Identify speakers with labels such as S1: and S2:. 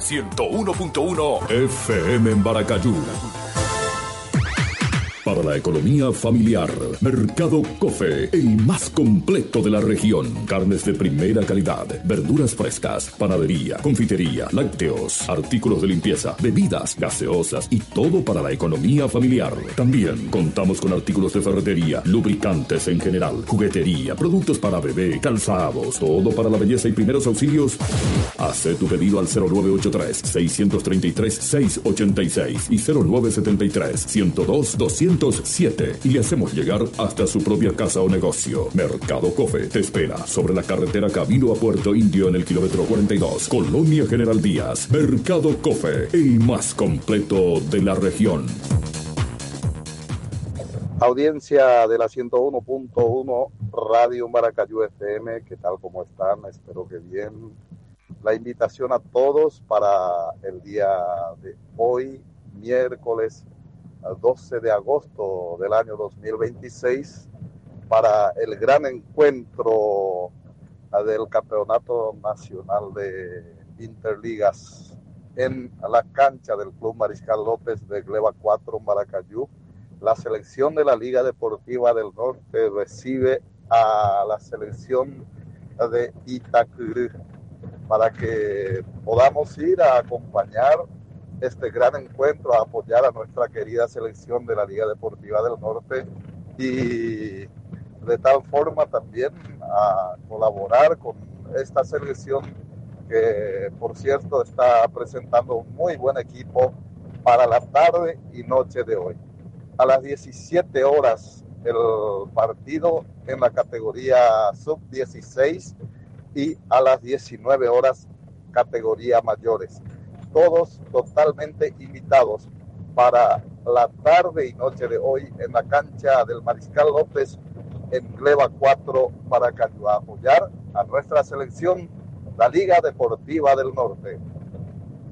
S1: 101.1 FM en Maracayú. Para la economía familiar, Mercado Cofe, el más completo de la región. Carnes de primera calidad, verduras frescas, panadería, confitería, lácteos, artículos de limpieza, bebidas, gaseosas y todo para la economía familiar. También contamos con artículos de ferretería, lubricantes en general, juguetería, productos para bebé, calzados, todo para la belleza y primeros auxilios. Haz tu pedido al 0983-633-686 y 0973-102-207 y le hacemos llegar hasta su propia casa o negocio. Mercado Cofe te espera sobre la carretera Camino a Puerto Indio en el kilómetro 42, Colonia General Díaz. Mercado Cofe, el más completo de la región.
S2: Audiencia de la 101.1 Radio Maracayú FM, ¿qué tal? ¿Cómo están? Espero que bien. La invitación a todos para el día de hoy, miércoles 12 de agosto del año 2026, para el gran encuentro del Campeonato Nacional de Interligas en la cancha del Club Mariscal López de Gleba 4, Maracayú. La selección de la Liga Deportiva del Norte recibe a la selección de Itacurú para que podamos ir a acompañar este gran encuentro, a apoyar a nuestra querida selección de la Liga Deportiva del Norte y de tal forma también a colaborar con esta selección que, por cierto, está presentando un muy buen equipo para la tarde y noche de hoy. A las 17 horas el partido en la categoría sub-16 y a las 19 horas categoría mayores. Todos totalmente invitados para la tarde y noche de hoy en la cancha del Mariscal López en Gleba 4 para apoyar a nuestra selección, la Liga Deportiva del Norte.